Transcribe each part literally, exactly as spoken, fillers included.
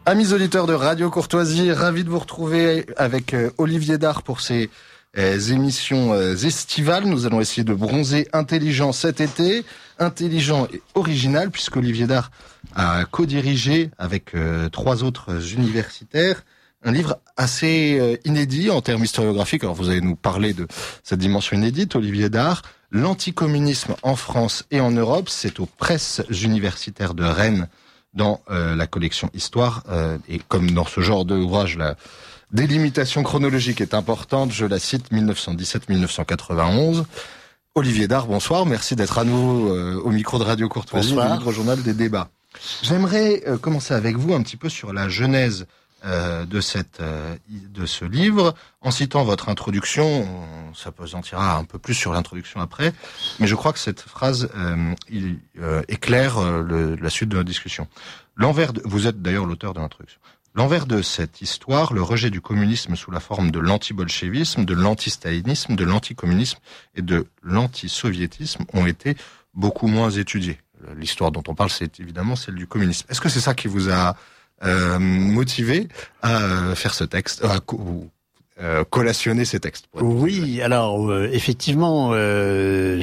Amis auditeurs de Radio Courtoisie, ravi de vous retrouver avec euh, Olivier Dard pour ses euh, émissions euh, estivales. Nous allons essayer de bronzer intelligent cet été, intelligent et original, puisque Olivier Dard a co-dirigé avec euh, trois autres universitaires un livre assez euh, inédit en termes historiographiques. Alors vous allez nous parler de cette dimension inédite, Olivier Dard. L'anticommunisme en France et en Europe, c'est aux presses universitaires de Rennes, dans euh, la collection Histoire, euh, et comme dans ce genre d'ouvrage, la délimitation chronologique est importante, je la cite, mille neuf cent dix-sept à mille neuf cent quatre-vingt-onze. Olivier Dard, bonsoir, merci d'être à nouveau euh, au micro de Radio Courtoisie, du Libre Journal des débats. J'aimerais euh, commencer avec vous un petit peu sur la genèse euh, de cette euh, de ce livre, en citant votre introduction. On s'apesantira un peu plus sur l'introduction après, mais je crois que cette phrase euh, il, euh, éclaire euh, le, la suite de notre discussion. L'envers de, vous êtes d'ailleurs l'auteur de l'introduction. L'envers de cette histoire, le rejet du communisme sous la forme de l'anti-bolchevisme, de l'anti-stalinisme, de l'anticommunisme et de l'anti-soviétisme ont été beaucoup moins étudiés. L'histoire dont on parle, c'est évidemment celle du communisme. Est-ce que c'est ça qui vous a euh, motivé à euh, faire ce texte, à co- euh, collationner ces textes? Oui, alors euh, effectivement, euh,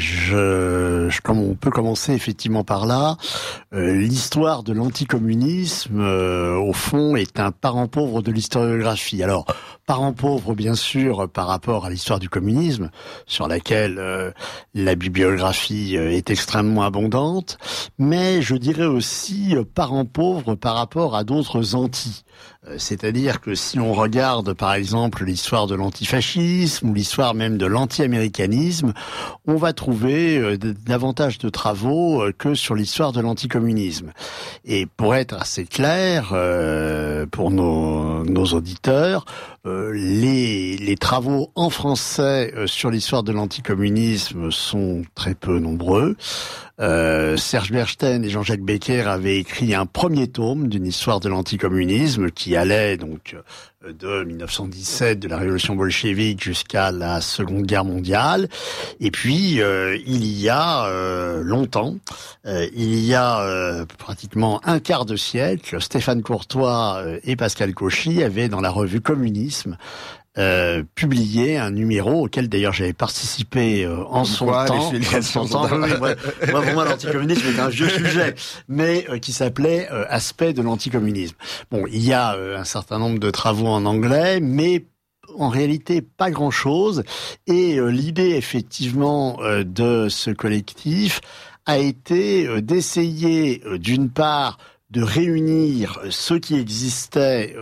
je, je, comme on peut commencer effectivement par là, euh, l'histoire de l'anticommunisme, euh, au fond, est un parent pauvre de l'historiographie. Alors, parent pauvre, bien sûr, par rapport à l'histoire du communisme, sur laquelle euh, la bibliographie euh, est extrêmement abondante, mais je dirais aussi euh, parent pauvre par rapport à d'autres antis. Euh, c'est-à-dire que si on regarde, par exemple, l'histoire de l'antifascisme ou l'histoire même de l'anti-américanisme, on va trouver euh, d- davantage de travaux euh, que sur l'histoire de l'anticommunisme. Et pour être assez clair, euh, pour nos, nos auditeurs, euh, les, les travaux en français euh, sur l'histoire de l'anticommunisme sont très peu nombreux. Euh, Serge Bernstein et Jean-Jacques Becker avaient écrit un premier tome d'une histoire de l'anticommunisme qui allait donc de mille neuf cent dix-sept, de la révolution bolchevique jusqu'à la Seconde Guerre mondiale. Et puis, euh, il y a euh, longtemps, euh, il y a euh, pratiquement un quart de siècle, Stéphane Courtois et Pascal Cauchy avaient dans la revue Communisme Euh, publié un numéro auquel d'ailleurs j'avais participé euh, en son Quoi, temps. En son temps, oui, ouais. Moi, pour moi, l'anticommunisme est un vieux sujet, mais euh, qui s'appelait euh, Aspect de l'anticommunisme. Bon, il y a euh, un certain nombre de travaux en anglais, mais en réalité pas grand-chose. Et euh, l'idée effectivement euh, de ce collectif a été euh, d'essayer euh, d'une part de réunir ce qui existait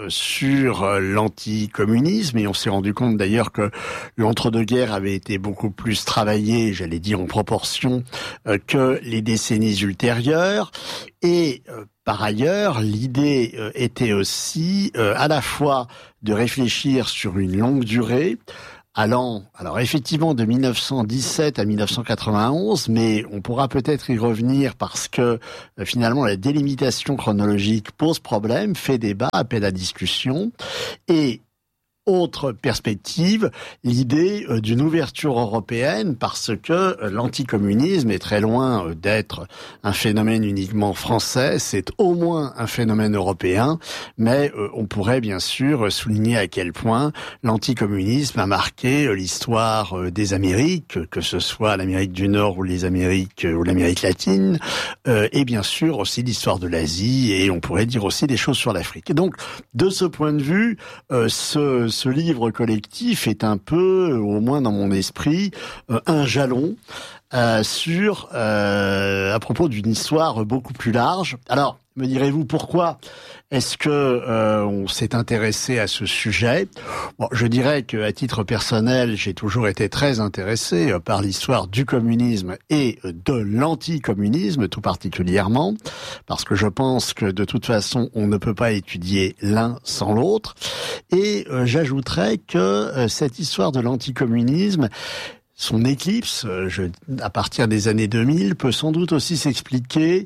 sur l'anticommunisme, et on s'est rendu compte d'ailleurs que l'entre-deux-guerres avait été beaucoup plus travaillé, j'allais dire en proportion, que les décennies ultérieures, et par ailleurs, l'idée était aussi à la fois de réfléchir sur une longue durée, allant, alors effectivement de mille neuf cent dix-sept à mille neuf cent quatre-vingt-onze, mais on pourra peut-être y revenir parce que euh, finalement la délimitation chronologique pose problème, fait débat, appelle à discussion. Et autre perspective, l'idée euh, d'une ouverture européenne, parce que euh, l'anticommunisme est très loin euh, d'être un phénomène uniquement français, c'est au moins un phénomène européen, mais euh, on pourrait bien sûr souligner à quel point l'anticommunisme a marqué euh, l'histoire euh, des Amériques, que ce soit l'Amérique du Nord ou les Amériques euh, ou l'Amérique latine, euh, et bien sûr aussi l'histoire de l'Asie, et on pourrait dire aussi des choses sur l'Afrique. Et donc, de ce point de vue, euh, ce Ce livre collectif est un peu, au moins dans mon esprit, euh, un jalon euh, sur euh, à propos d'une histoire beaucoup plus large. Alors, me direz-vous pourquoi est-ce que euh, on s'est intéressé à ce sujet? Bon, je dirais que à titre personnel, j'ai toujours été très intéressé euh, par l'histoire du communisme et de l'anticommunisme tout particulièrement, parce que je pense que de toute façon, on ne peut pas étudier l'un sans l'autre. Et euh, j'ajouterais que euh, cette histoire de l'anticommunisme, son éclipse, euh, je, à partir des années deux mille, peut sans doute aussi s'expliquer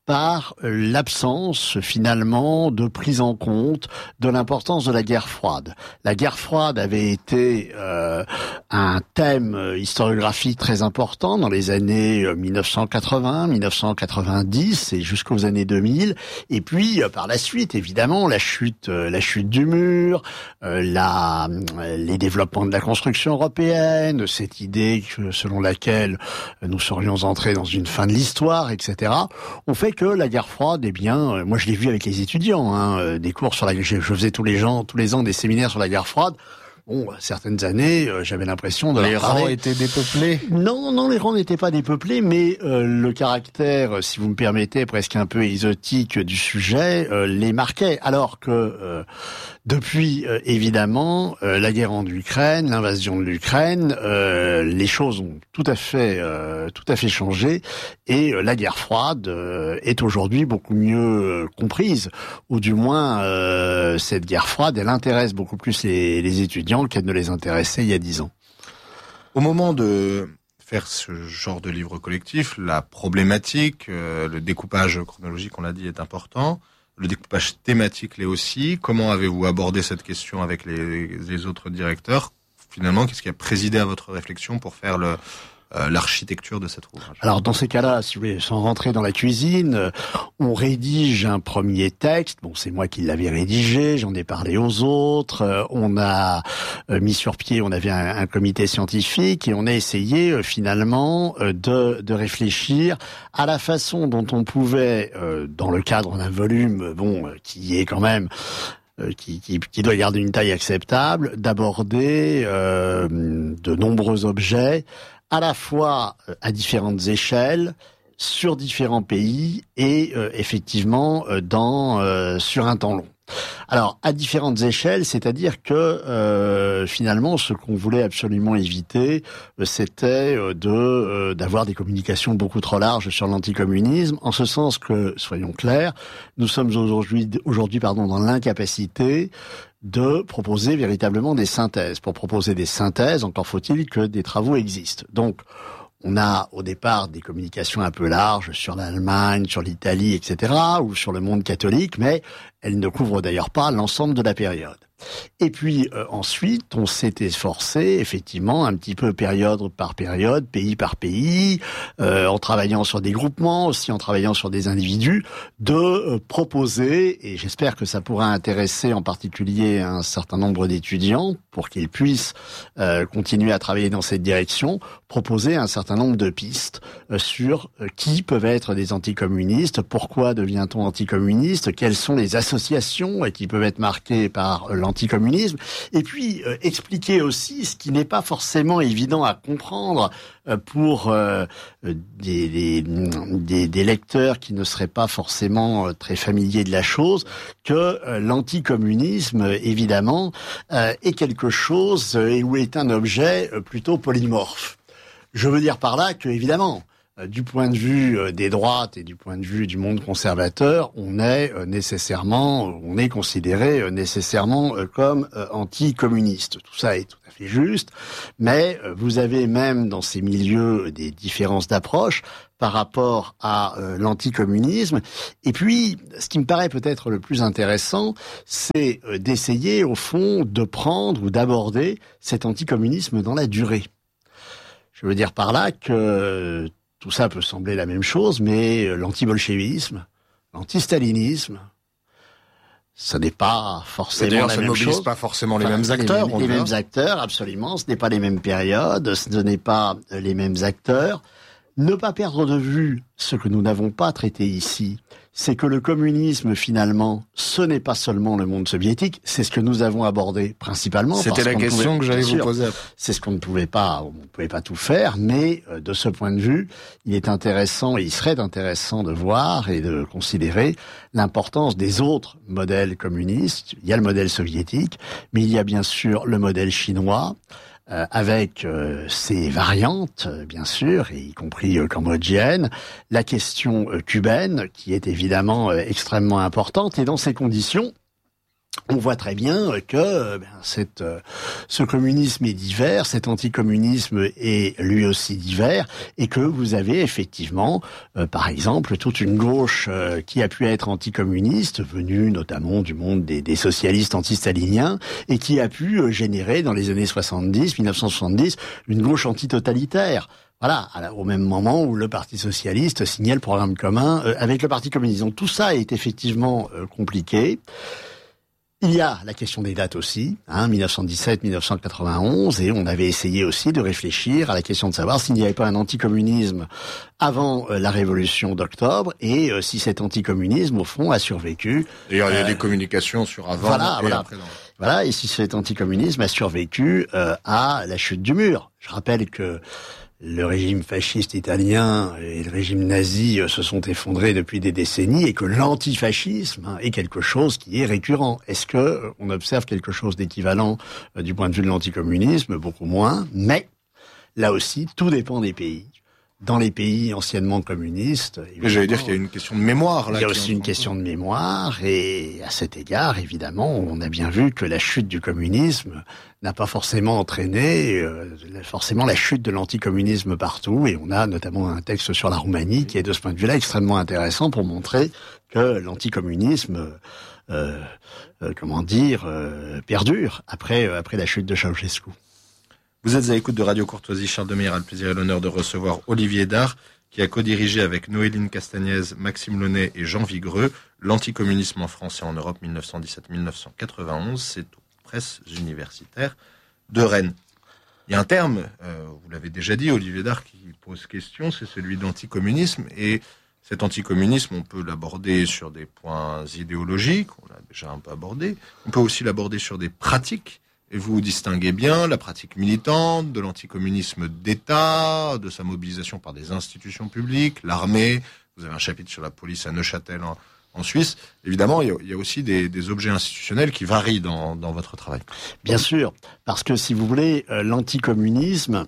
par l'absence finalement de prise en compte de l'importance de la guerre froide. La guerre froide avait été euh, un thème historiographique très important dans les années mille neuf cent quatre-vingts, mille neuf cent quatre-vingt-dix et jusqu'aux années deux mille. Et puis par la suite, évidemment, la chute, la chute du mur, euh, la, les développements de la construction européenne, cette idée que, selon laquelle nous serions entrés dans une fin de l'histoire, et cetera, ont fait que la guerre froide, eh bien, moi je l'ai vu avec les étudiants, hein, des cours sur la, je, je faisais tous les gens, tous les ans des séminaires sur la guerre froide. Bon, certaines années, euh, j'avais l'impression de les leur parler. rangs étaient dépeuplés. Non, non, les rangs n'étaient pas dépeuplés, mais euh, le caractère, si vous me permettez, presque un peu exotique du sujet, euh, les marquait. Alors que euh, depuis, euh, évidemment, euh, la guerre en Ukraine, l'invasion de l'Ukraine, euh, les choses ont tout à fait, euh, tout à fait changé, et euh, la guerre froide euh, est aujourd'hui beaucoup mieux euh, comprise, ou du moins euh, cette guerre froide, elle intéresse beaucoup plus les, les étudiants qu'elle ne les intéressait il y a dix ans. Au moment de faire ce genre de livre collectif, la problématique, euh, le découpage chronologique, on l'a dit, est important. Le découpage thématique l'est aussi. Comment avez-vous abordé cette question avec les, les autres directeurs? Finalement, qu'est-ce qui a présidé à votre réflexion pour faire le, euh, l'architecture de cet ouvrage? Alors, dans ces cas-là, si vous voulez, sans rentrer dans la cuisine, euh, on rédige un premier texte. Bon, c'est moi qui l'avais rédigé, j'en ai parlé aux autres. Euh, on a euh, mis sur pied, on avait un, un comité scientifique et on a essayé euh, finalement euh, de, de réfléchir à la façon dont on pouvait, euh, dans le cadre d'un volume, bon, euh, qui est quand même euh, Qui, qui, qui doit garder une taille acceptable, d'aborder euh, de nombreux objets, à la fois euh, à différentes échelles, sur différents pays et euh, effectivement euh, dans euh, sur un temps long. Alors, à différentes échelles, c'est-à-dire que euh, finalement, ce qu'on voulait absolument éviter, euh, c'était euh, de euh, d'avoir des communications beaucoup trop larges sur l'anticommunisme, en ce sens que, soyons clairs, nous sommes aujourd'hui, aujourd'hui pardon, dans l'incapacité de proposer véritablement des synthèses. Pour proposer des synthèses, encore faut-il que des travaux existent. Donc, on a au départ des communications un peu larges sur l'Allemagne, sur l'Italie, et cetera, ou sur le monde catholique, mais elles ne couvrent d'ailleurs pas l'ensemble de la période. Et puis euh, ensuite, on s'est efforcé, effectivement, un petit peu période par période, pays par pays, euh, en travaillant sur des groupements, aussi en travaillant sur des individus, de euh, proposer, et j'espère que ça pourra intéresser en particulier un certain nombre d'étudiants, pour qu'ils puissent euh, continuer à travailler dans cette direction, proposer un certain nombre de pistes euh, sur euh, qui peuvent être des anticommunistes, pourquoi devient-on anticommuniste, quelles sont les associations euh, qui peuvent être marquées par euh, l'anticommunisme, et puis euh, expliquer aussi ce qui n'est pas forcément évident à comprendre euh, pour euh, des, des, des, des lecteurs qui ne seraient pas forcément euh, très familiers de la chose, que euh, l'anticommunisme, évidemment, euh, est quelque chose euh, et où est un objet euh, plutôt polymorphe. Je veux dire par là que, évidemment, du point de vue des droites et du point de vue du monde conservateur, on est nécessairement, on est considéré nécessairement comme anticommuniste. Tout ça est tout à fait juste, mais vous avez même dans ces milieux des différences d'approche par rapport à euh, l'anticommunisme. Et puis, ce qui me paraît peut-être le plus intéressant, c'est euh, d'essayer, au fond, de prendre ou d'aborder cet anticommunisme dans la durée. Je veux dire par là que tout ça peut sembler la même chose, mais l'antibolchevisme, l'antistalinisme, ça n'est pas forcément la même chose. Ça ne mobilise pas forcément les enfin, mêmes acteurs. Les, mêmes, les mêmes acteurs, absolument. Ce n'est pas les mêmes périodes, ce n'est pas les mêmes acteurs. Ne pas perdre de vue ce que nous n'avons pas traité ici, c'est que le communisme, finalement, ce n'est pas seulement le monde soviétique, c'est ce que nous avons abordé principalement. C'était la question pouvait, que j'allais vous sûr, poser. C'est ce qu'on ne pouvait pas, on ne pouvait pas tout faire, mais euh, de ce point de vue, il est intéressant, et il serait intéressant de voir et de considérer l'importance des autres modèles communistes. Il y a le modèle soviétique, mais il y a bien sûr le modèle chinois, Euh, avec euh, ses variantes, euh, bien sûr, et y compris euh, cambodgienne, la question euh, cubaine, qui est évidemment euh, extrêmement importante, et dans ces conditions, on voit très bien que ben, cette, euh, ce communisme est divers, cet anticommunisme est lui aussi divers, et que vous avez effectivement, euh, par exemple, toute une gauche euh, qui a pu être anticommuniste, venue notamment du monde des, des socialistes anti-staliniens, et qui a pu euh, générer dans les années soixante-dix, mille neuf cent soixante-dix, une gauche antitotalitaire. Voilà, au même moment où le Parti socialiste signait le programme commun euh, avec le Parti communiste. Donc tout ça est effectivement euh, compliqué. Il y a la question des dates aussi, hein, mille neuf cent dix-sept mille neuf cent quatre-vingt-onze, et on avait essayé aussi de réfléchir à la question de savoir s'il n'y avait pas un anticommunisme avant euh, la révolution d'octobre, et euh, si cet anticommunisme, au fond, a survécu. D'ailleurs, il y a euh, des communications sur avant voilà, et voilà. après. Non. Voilà, et si cet anticommunisme a survécu euh, à la chute du mur. Je rappelle que le régime fasciste italien et le régime nazi se sont effondrés depuis des décennies et que l'antifascisme est quelque chose qui est récurrent. Est-ce que on observe quelque chose d'équivalent du point de vue de l'anticommunisme? Beaucoup moins, mais là aussi, tout dépend des pays. Dans les pays anciennement communistes... Mais j'allais dire qu'il y a une question de mémoire. Là, il y a aussi une question de mémoire, et à cet égard, évidemment, on a bien vu que la chute du communisme n'a pas forcément entraîné euh, forcément la chute de l'anticommunisme partout, et on a notamment un texte sur la Roumanie qui est de ce point de vue-là extrêmement intéressant pour montrer que l'anticommunisme, euh, euh, comment dire, euh, perdure après, euh, après la chute de Ceausescu. Vous êtes à l'écoute de Radio Courtoisie. Charles Demeyer a le plaisir et l'honneur de recevoir Olivier Dard, qui a co-dirigé avec Noéline Castagnez, Maxime Launay et Jean Vigreux l'anticommunisme en France et en Europe mille neuf cent dix-sept mille neuf cent quatre-vingt-onze. C'est aux presses universitaires de Rennes. Il y a un terme, euh, vous l'avez déjà dit, Olivier Dard, qui pose question, c'est celui d'anticommunisme. Et cet anticommunisme, on peut l'aborder sur des points idéologiques, on l'a déjà un peu abordé. On peut aussi l'aborder sur des pratiques. Et vous distinguez bien la pratique militante, de l'anticommunisme d'État, de sa mobilisation par des institutions publiques, l'armée. Vous avez un chapitre sur la police à Neuchâtel en, en Suisse. Évidemment, il y a, il y a aussi des, des objets institutionnels qui varient dans, dans votre travail. Bien sûr, parce que si vous voulez, euh, l'anticommunisme,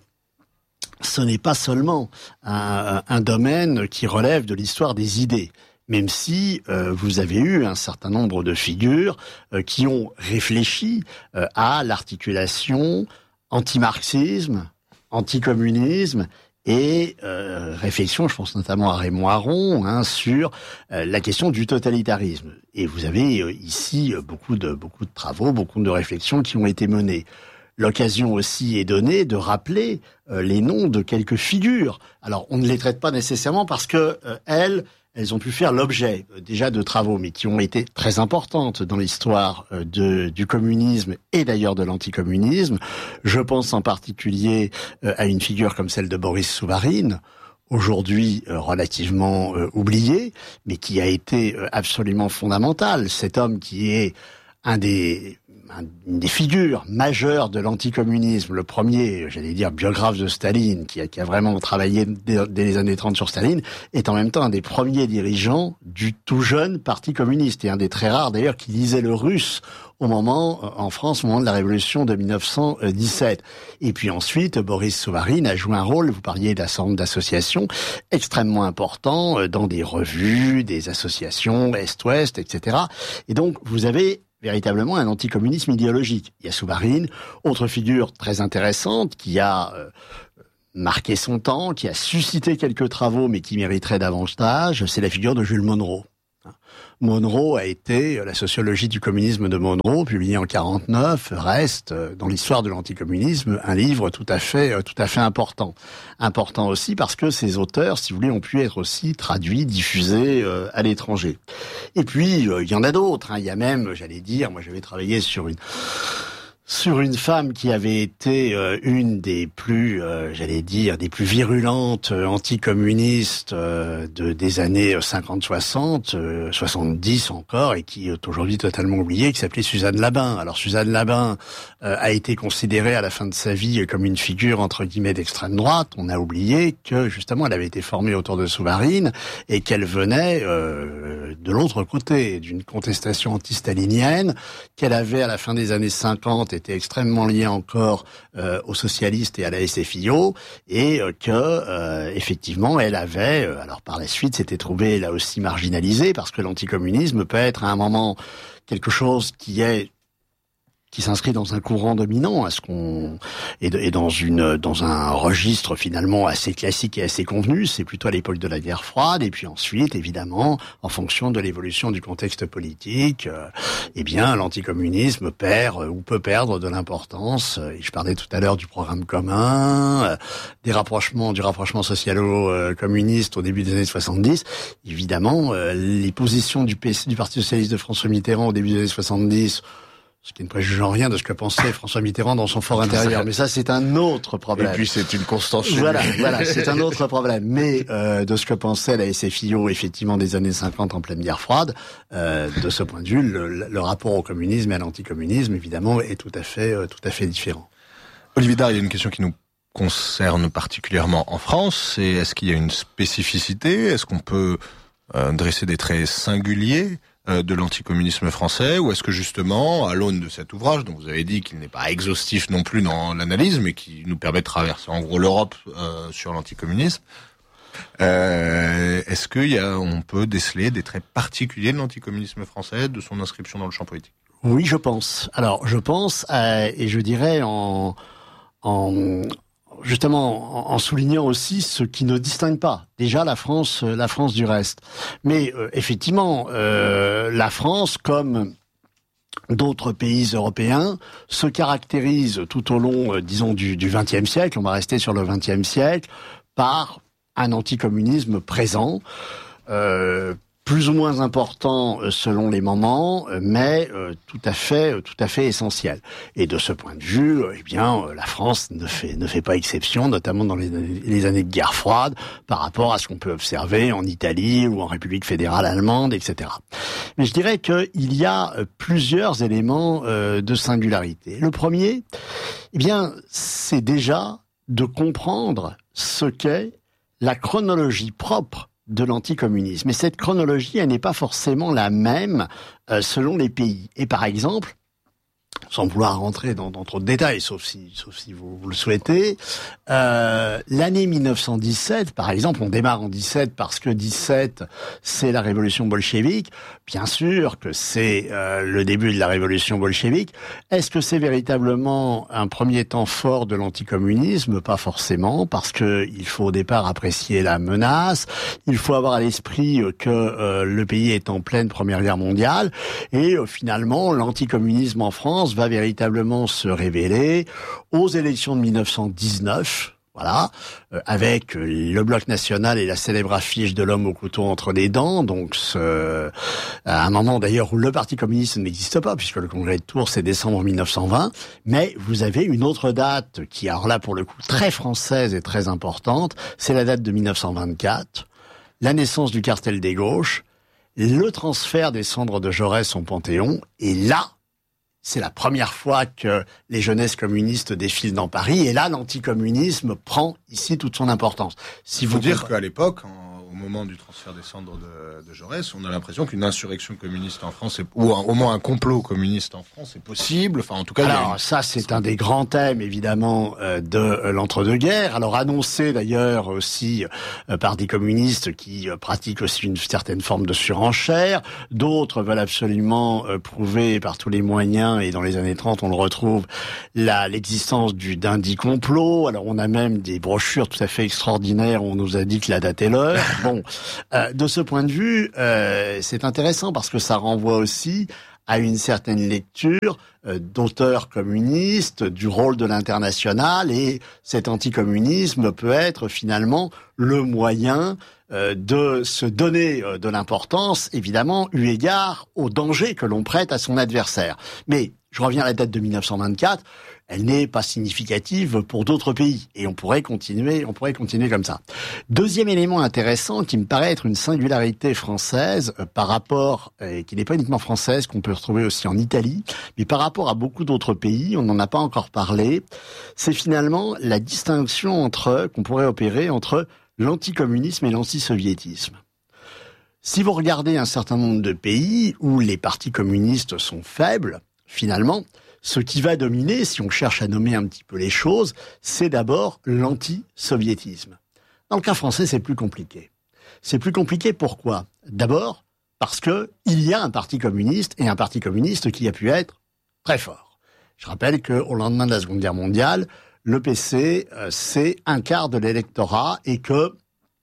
ce n'est pas seulement un, un domaine qui relève de l'histoire des idées. Même si euh, vous avez eu un certain nombre de figures euh, qui ont réfléchi euh, à l'articulation anti-marxisme, anticommunisme et euh, réflexion, je pense notamment à Raymond Aron, hein, sur euh, la question du totalitarisme. Et vous avez euh, ici euh, beaucoup de beaucoup de travaux, beaucoup de réflexions qui ont été menées. L'occasion aussi est donnée de rappeler euh, les noms de quelques figures. Alors, on ne les traite pas nécessairement parce que euh, elles Elles ont pu faire l'objet euh, déjà de travaux, mais qui ont été très importantes dans l'histoire euh, de, du communisme et d'ailleurs de l'anticommunisme. Je pense en particulier euh, à une figure comme celle de Boris Souvarine, aujourd'hui euh, relativement euh, oublié, mais qui a été euh, absolument fondamental. Cet homme qui est un des une des figures majeures de l'anticommunisme, le premier, j'allais dire, biographe de Staline, qui a, qui a vraiment travaillé dès, dès les années trente sur Staline, est en même temps un des premiers dirigeants du tout jeune Parti communiste, et un des très rares d'ailleurs qui lisait le russe au moment, en France, au moment de la révolution de mille neuf cent dix-sept. Et puis ensuite, Boris Souvarine a joué un rôle, vous parliez d'un certain nombre d'associations, extrêmement important dans des revues, des associations Est-Ouest, et cetera. Et donc, vous avez véritablement un anticommunisme idéologique. Il y a Souvarine, autre figure très intéressante, qui a euh, marqué son temps, qui a suscité quelques travaux, mais qui mériterait davantage, c'est la figure de Jules Monroe. Monroe a été, la sociologie du communisme de Monroe, publiée en quarante-neuf, reste, dans l'histoire de l'anticommunisme, un livre tout à fait, tout à fait important. Important aussi parce que ces auteurs, si vous voulez, ont pu être aussi traduits, diffusés euh, à l'étranger. Et puis, euh, il y en a d'autres, hein. Il y a même, j'allais dire, moi j'avais travaillé sur une... sur une femme qui avait été euh, une des plus, euh, j'allais dire, des plus virulentes euh, anticommunistes euh, de, des années cinquante soixante, euh, soixante-dix encore, et qui est aujourd'hui totalement oubliée, qui s'appelait Suzanne Labin. Alors Suzanne Labin euh, a été considérée à la fin de sa vie comme une figure entre guillemets d'extrême droite. On a oublié que justement elle avait été formée autour de Souvarine et qu'elle venait euh, de l'autre côté, d'une contestation anti-stalinienne, qu'elle avait à la fin des années cinquante cinquante était extrêmement liée encore euh, aux socialistes et à la S F I O, et euh, que euh, effectivement elle avait, euh, alors par la suite s'était trouvée là aussi marginalisée, parce que l'anticommunisme peut être à un moment quelque chose qui est qui s'inscrit dans un courant dominant, à ce qu'on et, de, et dans une dans un registre finalement assez classique et assez convenu. C'est plutôt à l'époque de la guerre froide, et puis ensuite, évidemment, en fonction de l'évolution du contexte politique, euh, eh bien, l'anticommunisme perd euh, ou peut perdre de l'importance. Et je parlais tout à l'heure du programme commun, euh, des rapprochements, du rapprochement socialo-communiste au début des années soixante-dix. Évidemment, euh, les positions du, P C, du Parti socialiste de François Mitterrand au début des années soixante-dix, ce qui ne préjuge en rien de ce que pensait François Mitterrand dans son fort intérieur. Mais ça, c'est un autre problème. Et puis, c'est une constance chez Voilà, lui. voilà, c'est un autre problème. Mais euh, de ce que pensait la S F I O, effectivement, des années cinquante en pleine guerre froide, euh, de ce point de vue, le, le rapport au communisme et à l'anticommunisme, évidemment, est tout à fait, euh, tout à fait différent. Olivier Dard, il y a une question qui nous concerne particulièrement en France. C'est est-ce qu'il y a une spécificité? Est-ce qu'on peut euh, dresser des traits singuliers de l'anticommunisme français, ou est-ce que justement, à l'aune de cet ouvrage, dont vous avez dit qu'il n'est pas exhaustif non plus dans l'analyse, mais qui nous permet de traverser en gros l'Europe euh, sur l'anticommunisme, euh, est-ce qu'il y a, on peut déceler des traits particuliers de l'anticommunisme français, de son inscription dans le champ politique? Oui, je pense. Alors, je pense, euh, et je dirais en, en justement en soulignant aussi ce qui ne distingue pas déjà la France, la France du reste. Mais euh, effectivement, euh, la France, comme d'autres pays européens, se caractérise tout au long, euh, disons, du, du vingtième siècle, on va rester sur le vingtième siècle, par un anticommunisme présent, euh, plus ou moins important selon les moments, mais euh, tout à fait, tout à fait essentiel. Et de ce point de vue, eh bien, la France ne fait ne fait pas exception, notamment dans les, les années de guerre froide, par rapport à ce qu'on peut observer en Italie ou en République fédérale allemande, et cetera. Mais je dirais qu'il y a plusieurs éléments euh, de singularité. Le premier, eh bien, c'est déjà de comprendre ce qu'est la chronologie propre de l'anticommunisme. Et cette chronologie, elle n'est pas forcément la même euh, selon les pays. Et par exemple, sans vouloir rentrer dans, dans trop de détails, sauf si, sauf si vous, vous le souhaitez, euh, l'année mille neuf cent dix-sept, par exemple, on démarre en dix-sept parce que dix-sept, c'est la révolution bolchevique. Bien sûr que c'est euh, le début de la révolution bolchevique. Est-ce que c'est véritablement un premier temps fort de l'anticommunisme? Pas forcément, parce que il faut au départ apprécier la menace. Il faut avoir à l'esprit que euh, le pays est en pleine Première Guerre mondiale, et euh, finalement, l'anticommunisme en France va véritablement se révéler aux élections de mille neuf cent dix-neuf, voilà, euh, avec le Bloc national et la célèbre affiche de l'homme au couteau entre les dents, donc ce, à un moment d'ailleurs où le Parti communiste n'existe pas, puisque le congrès de Tours c'est décembre mille neuf cent vingt, mais vous avez une autre date qui, alors là pour le coup très française et très importante, c'est la date de mille neuf cent vingt-quatre, la naissance du cartel des gauches, le transfert des cendres de Jaurès au Panthéon, et là, c'est la première fois que les jeunesses communistes défilent dans Paris, et là, l'anticommunisme prend ici toute son importance. Si Il faut vous dire comprenez... qu'à l'époque, en, au moment du transfert des cendres de, de Jaurès, on a l'impression qu'une insurrection communiste en France, est, ou un, au moins un complot communiste en France, est possible. Enfin, en tout cas, Alors, il y a une... ça, c'est un des grands thèmes, évidemment, euh, de euh, l'entre-deux-guerres. Alors, annoncé, d'ailleurs, aussi euh, par des communistes qui euh, pratiquent aussi une certaine forme de surenchère. D'autres veulent absolument euh, prouver par tous les moyens, et dans les années trente, on le retrouve, la, l'existence du, d'un dit complot. Alors, on a même des brochures tout à fait extraordinaires où on nous a dit que la date est l'heure. Bon, euh, de ce point de vue, euh, c'est intéressant parce que ça renvoie aussi à une certaine lecture euh, d'auteurs communistes, du rôle de l'international, et cet anticommunisme peut être finalement le moyen euh, de se donner euh, de l'importance, évidemment, eu égard au danger que l'on prête à son adversaire. Mais je reviens à la date de mille neuf cent vingt-quatre, elle n'est pas significative pour d'autres pays, et on pourrait continuer, on pourrait continuer comme ça. Deuxième élément intéressant qui me paraît être une singularité française euh, par rapport, et qui n'est pas uniquement française, qu'on peut retrouver aussi en Italie, mais par rapport à beaucoup d'autres pays, on n'en a pas encore parlé, c'est finalement la distinction entre, qu'on pourrait opérer entre l'anticommunisme et l'antisoviétisme. Si vous regardez un certain nombre de pays où les partis communistes sont faibles, finalement, ce qui va dominer, si on cherche à nommer un petit peu les choses, c'est d'abord l'anti-soviétisme. Dans le cas français, c'est plus compliqué. C'est plus compliqué pourquoi ? D'abord, parce que il y a un parti communiste, et un parti communiste qui a pu être très fort. Je rappelle qu'au lendemain de la Seconde Guerre mondiale, le P C, euh, c'est un quart de l'électorat, et que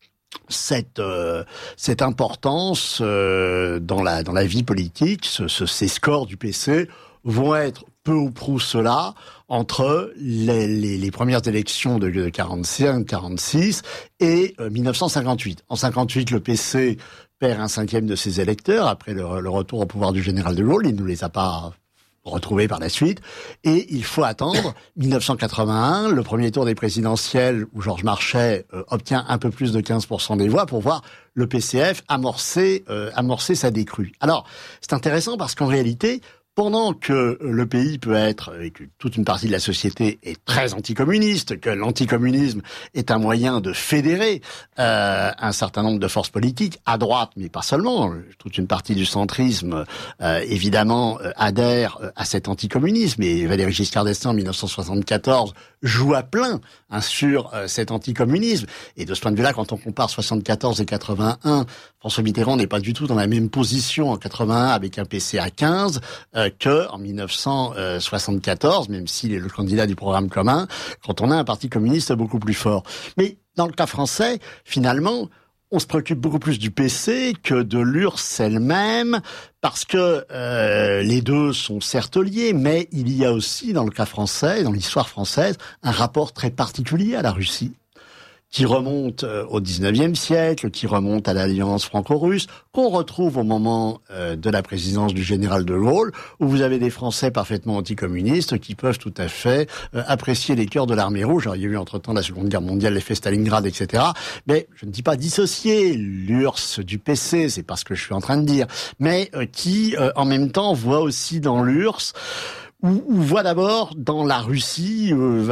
cette euh, cette importance euh, dans la dans la vie politique, ce, ce, ces scores du P C vont être peu ou prou cela entre les, les, les premières élections de, de quarante-cinq quarante-six et euh, mille neuf cent cinquante-huit. En cinquante-huit, le P C perd un cinquième de ses électeurs après le, le retour au pouvoir du général de Gaulle. Il ne les a pas retrouvés par la suite. Et il faut attendre mille neuf cent quatre-vingt-un, le premier tour des présidentielles où Georges Marchais euh, obtient un peu plus de quinze pour cent des voix pour voir le P C F amorcer, euh, amorcer sa décrue. Alors, c'est intéressant parce qu'en réalité, pendant que le pays peut être, et que toute une partie de la société est très anticommuniste, que l'anticommunisme est un moyen de fédérer euh, un certain nombre de forces politiques, à droite, mais pas seulement, toute une partie du centrisme, euh, évidemment, euh, adhère à cet anticommunisme, et Valéry Giscard d'Estaing, en mille neuf cent soixante-quatorze, joue à plein hein, sur euh, cet anticommunisme. Et de ce point de vue-là, quand on compare soixante-quatorze et quatre-vingt-un, François Mitterrand n'est pas du tout dans la même position en quatre-vingt-un avec un P C à quinze euh, que en mille neuf cent soixante-quatorze, même s'il est le candidat du programme commun, quand on a un parti communiste beaucoup plus fort. Mais dans le cas français, finalement, on se préoccupe beaucoup plus du P C que de l'U R S S elle-même, parce que euh, les deux sont certes liés, mais il y a aussi, dans le cas français, dans l'histoire française, un rapport très particulier à la Russie, qui remonte au dix-neuvième siècle, qui remonte à l'alliance franco-russe, qu'on retrouve au moment euh, de la présidence du général de Gaulle, où vous avez des Français parfaitement anticommunistes qui peuvent tout à fait euh, apprécier les cœurs de l'armée rouge. Alors, il y a eu entre-temps la Seconde Guerre mondiale, l'effet Stalingrad, et cetera. Mais je ne dis pas dissocier l'U R S S du P C, c'est pas ce que je suis en train de dire, mais euh, qui, euh, en même temps, voit aussi dans l'U R S S Ou, ou voit d'abord dans la Russie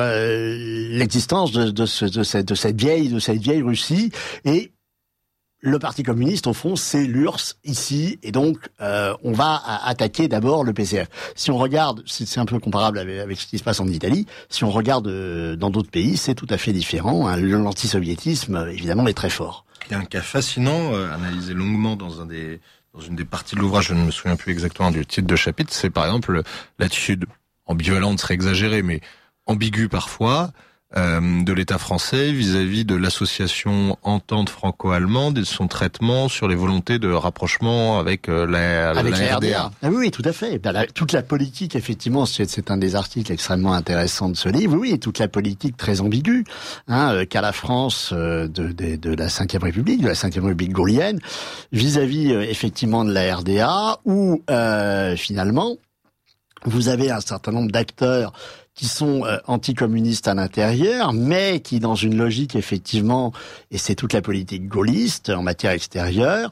euh, l'existence de, de, ce, de, cette, de cette vieille de cette vieille Russie, et le Parti communiste au fond c'est l'U R S S ici, et donc euh, on va attaquer d'abord le P C F. Si on regarde, c'est, c'est un peu comparable avec, avec ce qui se passe en Italie. Si on regarde euh, dans d'autres pays, c'est tout à fait différent. Hein. L'antisoviétisme évidemment est très fort. Il y a un cas fascinant euh, analysé longuement dans un des Dans une des parties de l'ouvrage, je ne me souviens plus exactement du titre de chapitre, c'est par exemple l'attitude ambivalente, serait exagérée, mais ambiguë parfois, euh, de l'État français vis-à-vis de l'association Entente franco-allemande et de son traitement sur les volontés de rapprochement avec euh, la, avec la, la R D A. Ah oui, oui, tout à fait. Ben, la, toute la politique, effectivement, c'est, c'est un des articles extrêmement intéressants de ce livre. Oui, toute la politique très ambiguë, hein, euh, qu'a la France euh, de, de, de la Cinquième République, de la Cinquième République gaulienne, vis-à-vis euh, effectivement de la R D A, où euh, finalement vous avez un certain nombre d'acteurs qui sont euh, anticommunistes à l'intérieur, mais qui, dans une logique, effectivement, et c'est toute la politique gaulliste en matière extérieure,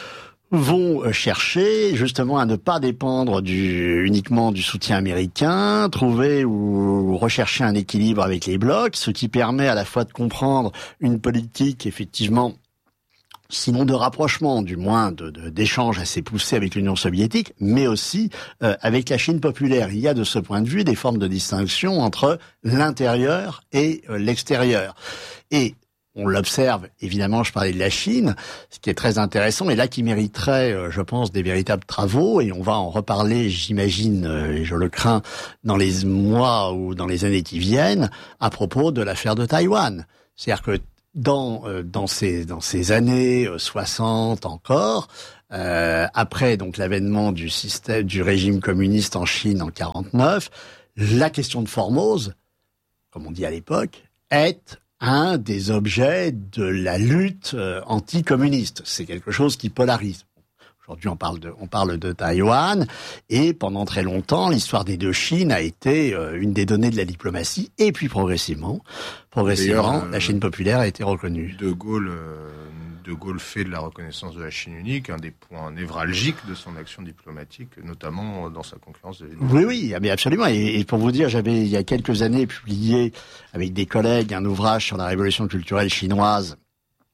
vont chercher justement à ne pas dépendre du, uniquement du soutien américain, trouver ou rechercher un équilibre avec les blocs, ce qui permet à la fois de comprendre une politique, effectivement, sinon de rapprochement, du moins de, de, d'échanges assez poussés avec l'Union soviétique, mais aussi euh, avec la Chine populaire. Il y a de ce point de vue des formes de distinction entre l'intérieur et euh, l'extérieur. Et on l'observe, évidemment, je parlais de la Chine, ce qui est très intéressant, et là qui mériterait, euh, je pense, des véritables travaux, et on va en reparler, j'imagine, euh, et je le crains, dans les mois ou dans les années qui viennent, à propos de l'affaire de Taïwan. C'est-à-dire que Dans euh, dans ces dans ces années euh, soixante encore, euh, après donc l'avènement du système du régime communiste en Chine en quarante-neuf, la question de Formose, comme on dit à l'époque, est un des objets de la lutte euh, anticommuniste. C'est quelque chose qui polarise. Aujourd'hui, on parle de, on parle de Taïwan, et pendant très longtemps, l'histoire des deux Chines a été euh, une des données de la diplomatie, et puis progressivement, progressivement, euh, la Chine populaire a été reconnue. De Gaulle, euh, De Gaulle fait de la reconnaissance de la Chine unique un des points névralgiques de son action diplomatique, notamment dans sa concurrence de Vietnam. Oui, oui, mais absolument. Et, et pour vous dire, j'avais il y a quelques années publié avec des collègues un ouvrage sur la révolution culturelle chinoise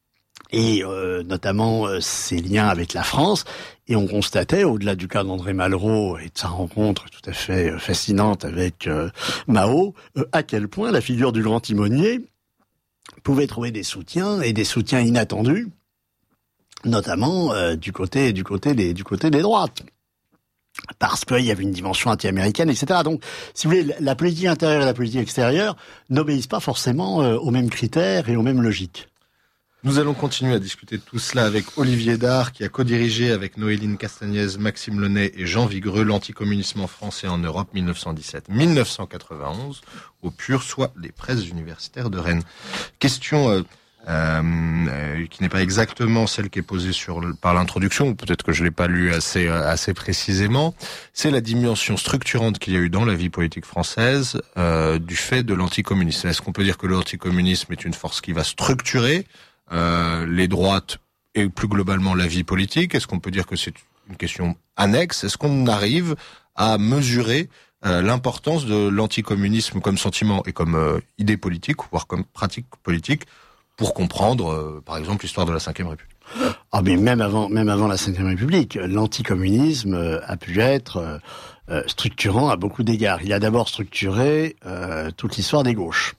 et euh, notamment euh, ses liens avec la France. Et on constatait, au-delà du cas d'André Malraux et de sa rencontre tout à fait fascinante avec euh, Mao, euh, à quel point la figure du grand timonier pouvait trouver des soutiens, et des soutiens inattendus, notamment euh, du côté du côté des du côté des droites, parce qu'il y avait une dimension anti-américaine, et cetera. Donc, si vous voulez, la politique intérieure et la politique extérieure n'obéissent pas forcément euh, aux mêmes critères et aux mêmes logiques. Nous allons continuer à discuter de tout cela avec Olivier Dard, qui a co-dirigé avec Noéline Castagnez, Maxime Lenay et Jean Vigreux l'anticommunisme en France et en Europe mille neuf cent dix-sept à mille neuf cent quatre-vingt-onze au P U R, soit les presses universitaires de Rennes. Question euh, euh, qui n'est pas exactement celle qui est posée sur par l'introduction, ou peut-être que je l'ai pas lu assez assez précisément. C'est la dimension structurante qu'il y a eu dans la vie politique française euh, du fait de l'anticommunisme. Est-ce qu'on peut dire que l'anticommunisme est une force qui va structurer Euh, les droites et plus globalement la vie politique? Est-ce qu'on peut dire que c'est une question annexe? Est-ce qu'on arrive à mesurer euh, l'importance de l'anticommunisme comme sentiment et comme euh, idée politique, voire comme pratique politique, pour comprendre, euh, par exemple, l'histoire de la cinquième République? Ah, mais même avant, même avant la cinquième République, l'anticommunisme a pu être euh, structurant à beaucoup d'égards. Il a d'abord structuré euh, toute l'histoire des gauches.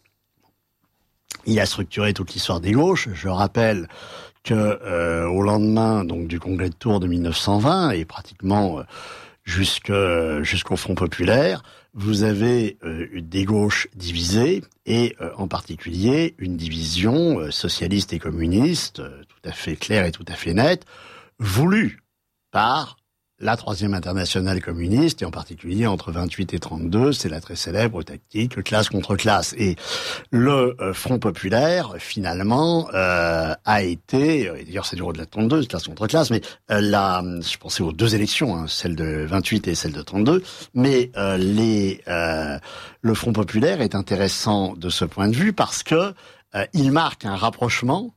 Il a structuré toute l'histoire des gauches. Je rappelle que euh, au lendemain donc du congrès de Tours de mille neuf cent vingt et pratiquement euh, jusque jusqu'au Front populaire, vous avez euh, des gauches divisées et euh, en particulier une division euh, socialiste et communiste euh, tout à fait claire et tout à fait nette, voulue par la troisième internationale communiste, et en particulier entre vingt-huit et trente-deux, c'est la très célèbre tactique classe contre classe. Et le euh, Front populaire, finalement, euh, a été, et d'ailleurs c'est du au-delà de trente-deux, classe contre classe, mais euh, la, je pensais aux deux élections, hein, celle de vingt-huit et celle de trente-deux, mais euh, les, euh, le Front populaire est intéressant de ce point de vue parce que euh, il marque un rapprochement.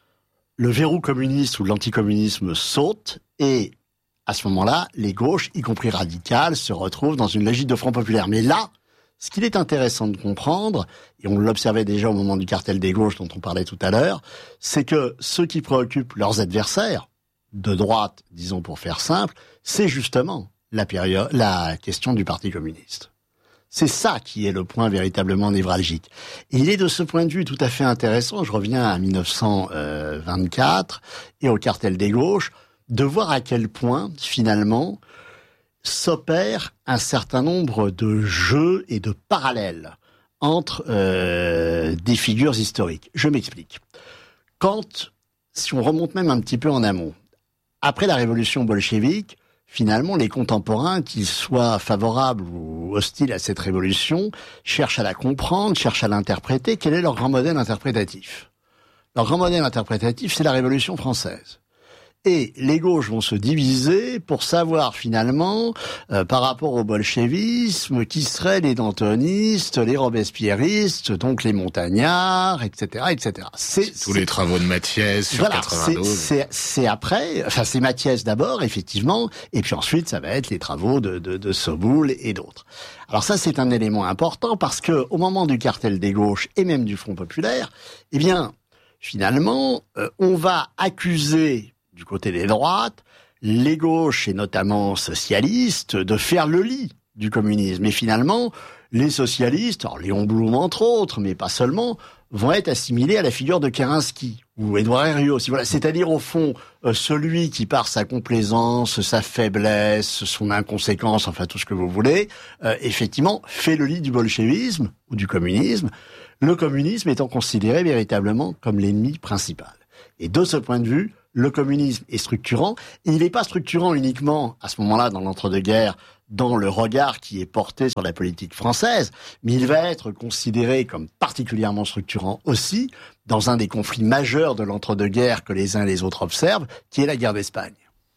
Le verrou communiste ou l'anticommunisme saute, et à ce moment-là, les gauches, y compris radicales, se retrouvent dans une logique de Front populaire. Mais là, ce qu'il est intéressant de comprendre, et on l'observait déjà au moment du cartel des gauches dont on parlait tout à l'heure, c'est que ce qui préoccupe leurs adversaires, de droite, disons pour faire simple, c'est justement la période, la question du Parti communiste. C'est ça qui est le point véritablement névralgique. Et il est de ce point de vue tout à fait intéressant, je reviens à mille neuf cent vingt-quatre et au cartel des gauches, de voir à quel point, finalement, s'opère un certain nombre de jeux et de parallèles entre euh, des figures historiques. Je m'explique. Quand, si on remonte même un petit peu en amont, après la révolution bolchevique, finalement, les contemporains, qu'ils soient favorables ou hostiles à cette révolution, cherchent à la comprendre, cherchent à l'interpréter. Quel est leur grand modèle interprétatif? Leur grand modèle interprétatif, c'est la Révolution française. Et les gauches vont se diviser pour savoir finalement, euh, par rapport au bolchevisme, qui seraient les dantonistes, les robespierristes, donc les montagnards, et cetera, et cetera. C'est, tous les travaux de Mathiès sur voilà, quatre-vingt-douze. C'est, c'est, c'est après, enfin c'est Mathiès d'abord, effectivement, et puis ensuite ça va être les travaux de, de, de Soboul et d'autres. Alors ça c'est un élément important parce que au moment du cartel des gauches et même du Front populaire, eh bien finalement euh, on va accuser du côté des droites, les gauches et notamment socialistes, de faire le lit du communisme. Et finalement, les socialistes, alors Léon Blum entre autres, mais pas seulement, vont être assimilés à la figure de Kerensky ou Édouard Herriot. Voilà. C'est-à-dire au fond, euh, celui qui par sa complaisance, sa faiblesse, son inconséquence, enfin tout ce que vous voulez, euh, effectivement fait le lit du bolchevisme ou du communisme, le communisme étant considéré véritablement comme l'ennemi principal. Et de ce point de vue, le communisme est structurant. Et il n'est pas structurant uniquement, à ce moment-là, dans l'entre-deux-guerres, dans le regard qui est porté sur la politique française, mais il va être considéré comme particulièrement structurant aussi dans un des conflits majeurs de l'entre-deux-guerres que les uns et les autres observent, qui est la guerre d'Espagne.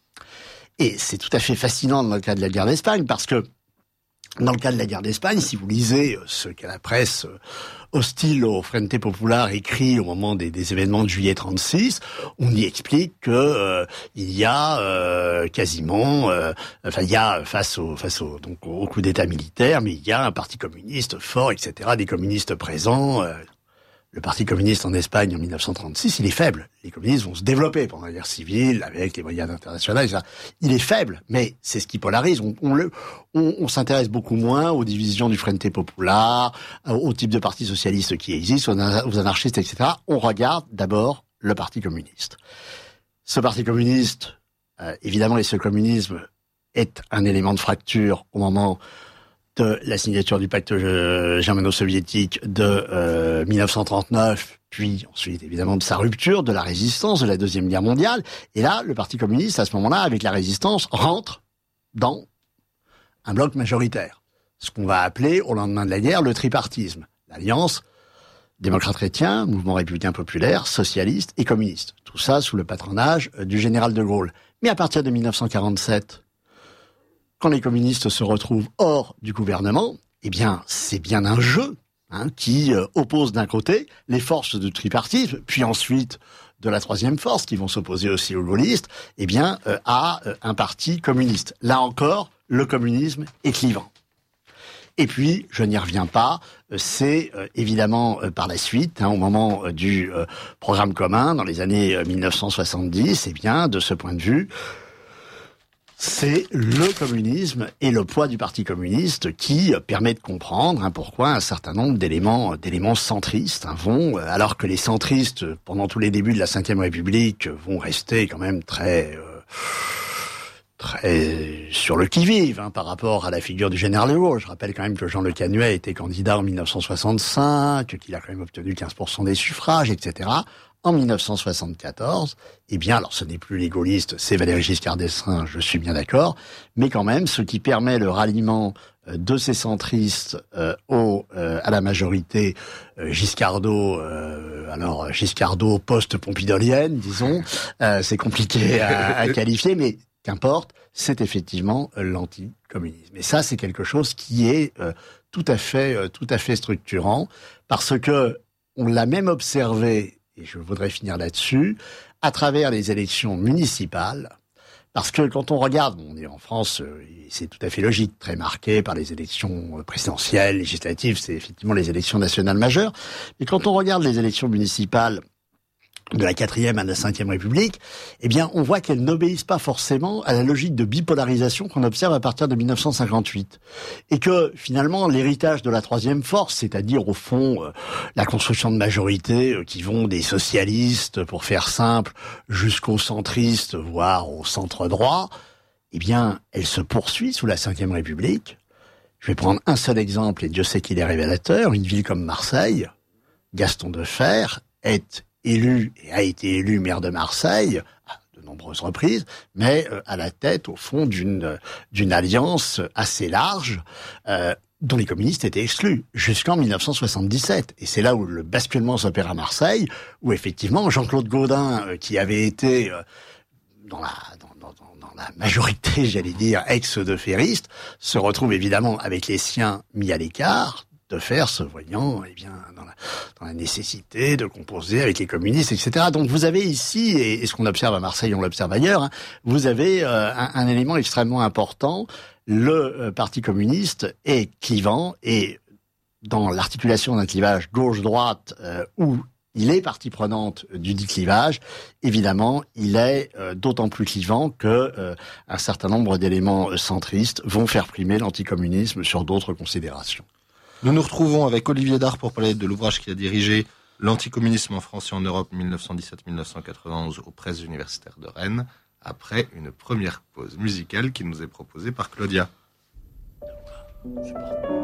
Et c'est tout à fait fascinant dans le cas de la guerre d'Espagne, parce que dans le cas de la guerre d'Espagne, si vous lisez ce que la presse hostile au Frente Popular écrit au moment des, des événements de juillet trente-six, on y explique que euh, il y a euh, quasiment, euh, enfin il y a face au face au donc au coup d'État militaire, mais il y a un parti communiste fort, et cetera, des communistes présents. Euh, le Parti communiste en Espagne en mille neuf cent trente-six, il est faible. Les communistes vont se développer pendant la guerre civile, avec les moyens internationaux, et cetera. Il est faible, mais c'est ce qui polarise. On, on, le, on, on s'intéresse beaucoup moins aux divisions du Frente Popular, au type de parti socialiste qui existe, aux anarchistes, et cetera. On regarde d'abord le Parti communiste. Ce Parti communiste, euh, évidemment, et ce communisme est un élément de fracture au moment de la signature du pacte germano-soviétique de euh, mille neuf cent trente-neuf, puis ensuite évidemment de sa rupture, de la résistance de la Deuxième Guerre mondiale. Et là, le Parti communiste, à ce moment-là, avec la résistance, rentre dans un bloc majoritaire. Ce qu'on va appeler, au lendemain de la guerre, le tripartisme. L'alliance démocrate-chrétien, mouvement républicain populaire, socialiste et communiste. Tout ça sous le patronage du général de Gaulle. Mais à partir de mille neuf cent quarante-sept, quand les communistes se retrouvent hors du gouvernement, eh bien, c'est bien un jeu hein, qui euh, oppose d'un côté les forces du tripartisme, puis ensuite de la troisième force, qui vont s'opposer aussi aux gaullistes, eh bien, euh, à euh, un parti communiste. Là encore, le communisme est clivant. Et puis, je n'y reviens pas, euh, c'est euh, évidemment euh, par la suite, hein, au moment euh, du euh, programme commun, dans les années euh, mille neuf cent soixante-dix, eh bien, de ce point de vue, c'est le communisme et le poids du Parti communiste qui permet de comprendre hein, pourquoi un certain nombre d'éléments d'éléments centristes hein, vont, alors que les centristes, pendant tous les débuts de la Cinquième République, vont rester quand même très euh, très sur le qui-vive hein, par rapport à la figure du général de Gaulle. Je rappelle quand même que Jean Le Canuet était candidat en mille neuf cent soixante-cinq, qu'il a quand même obtenu quinze pour cent des suffrages, et cetera. En mille neuf cent soixante-quatorze, eh bien, alors ce n'est plus les gaullistes, c'est Valéry Giscard d'Estaing, je suis bien d'accord, mais quand même, ce qui permet le ralliement de ces centristes euh, au, euh, à la majorité euh, Giscardo, euh, alors Giscardo post-pompidolienne, disons, euh, c'est compliqué à, à qualifier, mais qu'importe, c'est effectivement euh, l'anticommunisme. Et ça, c'est quelque chose qui est euh, tout à fait, euh, tout à fait structurant, parce que on l'a même observé. Et je voudrais finir là-dessus, à travers les élections municipales, parce que quand on regarde, bon, on est en France, c'est tout à fait logique, très marqué par les élections présidentielles, législatives, c'est effectivement les élections nationales majeures, mais quand on regarde les élections municipales de la quatrième à la cinquième République, eh bien, on voit qu'elles n'obéissent pas forcément à la logique de bipolarisation qu'on observe à partir de mille neuf cent cinquante-huit. Et que, finalement, l'héritage de la troisième force, c'est-à-dire, au fond, euh, la construction de majorités euh, qui vont des socialistes, pour faire simple, jusqu'aux centristes, voire au centre droit, eh bien, elle se poursuit sous la cinquième République. Je vais prendre un seul exemple, et Dieu sait qu'il est révélateur. Une ville comme Marseille, Gaston Defferre est élu et a été élu maire de Marseille à de nombreuses reprises, mais euh, à la tête, au fond, d'une d'une alliance assez large euh, dont les communistes étaient exclus jusqu'en mille neuf cent soixante-dix-sept. Et c'est là où le basculement s'opère à Marseille, où effectivement Jean-Claude Gaudin, euh, qui avait été euh, dans la dans, dans, dans la majorité, j'allais dire, ex-defferriste, se retrouve évidemment avec les siens mis à l'écart, de faire se voyant eh bien dans la, dans la nécessité de composer avec les communistes, et cetera. Donc vous avez ici, et, et ce qu'on observe à Marseille, on l'observe ailleurs, hein, vous avez euh, un, un élément extrêmement important. Le euh, Parti communiste est clivant, et dans l'articulation d'un clivage gauche-droite euh, où il est partie prenante du dit clivage, évidemment, il est euh, d'autant plus clivant que euh, un certain nombre d'éléments euh, centristes vont faire primer l'anticommunisme sur d'autres considérations. Nous nous retrouvons avec Olivier Dard pour parler de l'ouvrage qu'il a dirigé, L'anticommunisme en France et en Europe mille neuf cent dix-sept à mille neuf cent quatre-vingt-onze aux presses universitaires de Rennes, après une première pause musicale qui nous est proposée par Claudia.